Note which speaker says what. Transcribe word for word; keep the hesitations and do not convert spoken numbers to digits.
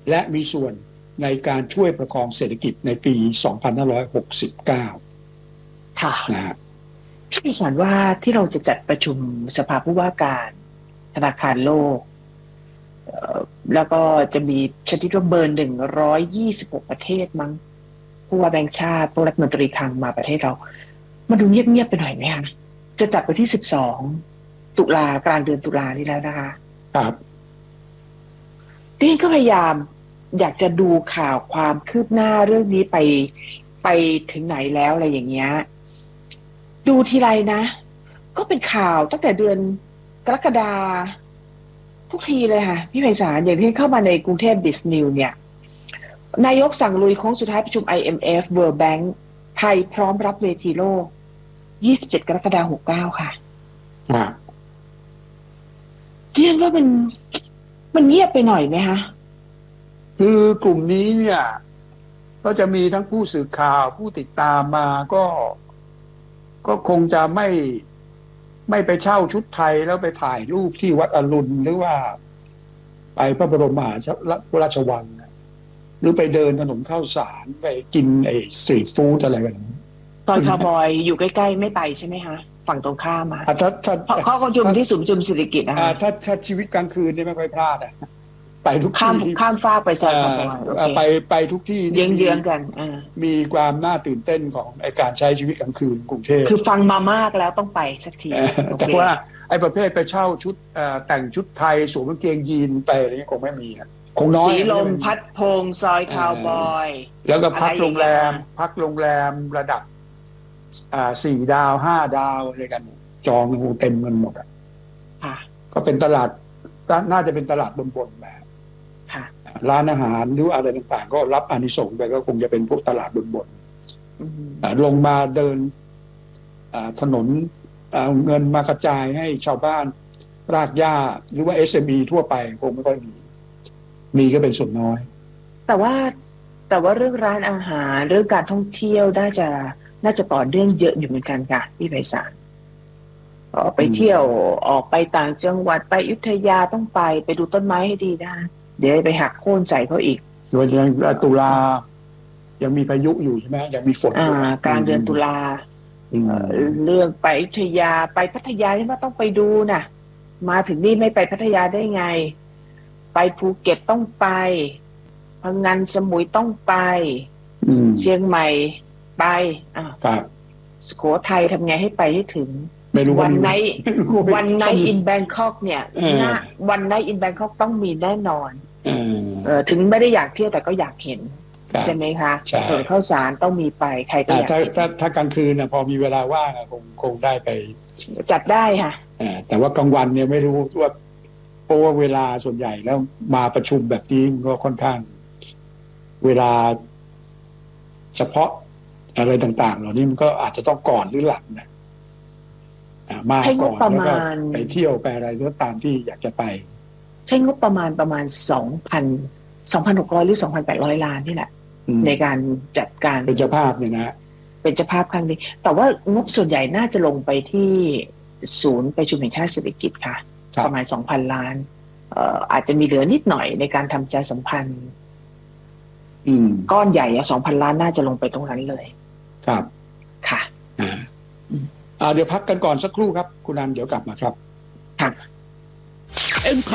Speaker 1: และมีส่วนในการช่วยประคองเศรษฐกิจในปีสองพันห้าร้อยหกสิบเก้า
Speaker 2: ค่ะ
Speaker 1: นะฮะ
Speaker 2: พี่พิสารว่าที่เราจะจัดประชุมสภาผู้ว่าการธนาคารโลกแล้วก็จะมีชนิดว่าเบอร์หนึ่งร้อยยี่สิบหกประเทศมั้งผู้ว่าแบงก์ชาติผู้รัฐมนตรีคลังมาประเทศเรามาดูเงียบๆไปหน่อยไหมคะจะจัดไปที่สิบสองตุลากลางเดือนตุลานี่แล้วนะคะ
Speaker 1: ครับ
Speaker 2: ดิฉันก็พยายามอยากจะดูข่าวความคืบหน้าเรื่องนี้ไปไปถึงไหนแล้วอะไรอย่างเงี้ยดูทีไรนะก็เป็นข่าวตั้งแต่เดือนกรกฎาทุกทีเลยค่ะพี่ไพศาลอย่างที่เข้ามาในกรุงเทพบิสนิวเนี่ยนายกสั่งลุยโค้งสุดท้ายประชุม ไอ เอ็ม เอฟ World Bank ไทยพร้อมรับเวทีโลกยี่สิบเจ็ดกรกฎาคมหกสิบเก้าค่ะ
Speaker 1: อ่า
Speaker 2: เรียกว่ามันมันเงียบไปหน่อยไหมคะ
Speaker 1: คือกลุ่มนี้เนี่ยก็จะมีทั้งผู้สื่อข่าวผู้ติดตามมาก็ก็คงจะไม่ไม่ไปเช่าชุดไทยแล้วไปถ่ายรูปที่วัดอรุณหรือว่าไปพระบรมมหาราชวังหรือไปเดินถนนข้าวสารไปกินไอ้สตรีทฟู้ดอะไรกัน
Speaker 2: ตอนคาวบอยอยู่ใกล้ๆไม่ไปใช่ไหมคะฝั่งตรงข้ามมา
Speaker 1: ถ้าถ้า
Speaker 2: เขาเขาจุมที่ศูนย์ประชุมเศรษฐกิจนะคะ
Speaker 1: ถ้าถ้าชีวิตกลางคืนนี่ไม่ค่อยพลาดอ่ะไปทุก
Speaker 2: ที่ข้ามฟ้าไปซอยคาวบอย
Speaker 1: ไปไปทุกที่
Speaker 2: เยื้องๆกัน
Speaker 1: มีความน่าตื่นเต้นของไอการใช้ชีวิตกลางคืนกรุงเทพ
Speaker 2: คือฟังมามากแล้วต้องไปสักที
Speaker 1: แต่ว่าไอประเภทไปเช่าชุดแต่งชุดไทยสวมกางเกงยีนไปอะไรนี้คงไม่มีคงน้อย
Speaker 2: สีลมพัดพงซอยคาวบอย
Speaker 1: แล้วก็พักโรงแรมพักโรงแรมระดับสี่ดาวห้าดาวอะไรกันจองเต็มกันหมดอ่ะก็เป็นตลาดน่าจะเป็นตลาดบนๆแบบร้านอาหารหรืออะไรต่างๆก็รับอานิสงส์ไปก็คงจะเป็นพวกตลาดบนๆลงมาเดินถนนเอาเงินมากระจายให้ชาวบ้านรากหญ้าหรือว่า เอส เอ็ม อี ทั่วไปคงไม่ค่อยมีมีก็เป็นส่วนน้อย
Speaker 2: แต่ว่าแต่ว่าเรื่องร้านอาหารเรื่องการท่องเที่ยวน่าจะน่าจะต่อเนื่องเยอะอยู่เหมือนกันค่ะพี่ไพศาลออกไปเที่ยวออกไปต่างจังหวัดไปอยุธยาต้องไปไปดูต้นไม้ให้ดีนะเดี๋ยวไปหักโค่นใส่เขาอีก
Speaker 1: โดยยังตุลายังมีพายุอยู่ใช่ไหมยังมีฝนอยู่
Speaker 2: กลางเดือนตุลาเรื่องไปอยุธยาไปพัทยาที่ว่าต้องไปดูน่ะมาถึงนี่ไม่ไปพัทยาได้ไงไปภูเก็ตต้องไปพังงานสมุยต้องไปเชียงใหม่ไปอ่าสุโขทัยทำไงให้ไปให้ถึงวันไนท์วันไนท์อินแบงคอกเนี่ยนะวันไนท์อินแบงคอกต้องมีแน่นอนเออถึงไม่ได้อยากเที่ยวแต่ก็อยากเห็นใช่ไหมคะถนนข้าวสารต้องมีไปใครก็อยาก
Speaker 1: ถ้าถ้าถ้ากลางคืนนะพอมีเวลาว่างคงคงได้ไป
Speaker 2: จัดได้ค่ะ
Speaker 1: แต่ว่ากลางวันเนี่ยไม่รู้ว่าเพราะว่าเวลาส่วนใหญ่แล้วมาประชุมแบบนี้ก็ค่อนข้างเวลาเฉพาะอะไรต่างๆเหล่านี้มันก็อาจจะต้องก่อนหรือหลังนะมาก่อนแล้วก็ไปเที่ยวไปอะไรก็ตามที่อยากจะไป
Speaker 2: ใช้งบประมาณประมาณสองพันสองพันหกร้อยหรือสองพันแปดร้อยล้านนี่แหละในการจัดการ
Speaker 1: เป็นเจ้าภาพเนี่ยนะ
Speaker 2: เป็นเจ้าภาพครั้งนี้แต่ว่างบส่วนใหญ่น่าจะลงไปที่ศูนย์ประชุมแห่งชาติเศรษฐกิจค่ะประมาณสองพันล้านเอ่ออาจจะมีเหลือนิดหน่อยในการทำประชาสัมพันธ์ก้อนใหญ่อะสองพันล้านน่าจะลงไปตรงนั้นเลย
Speaker 1: ครับ
Speaker 2: ค่ะ
Speaker 1: อ่าอ่าเดี๋ยวพักกันก่อนสักครู่ครับคุณนันเดี๋ยวกลับมาครับ
Speaker 2: ค่ะ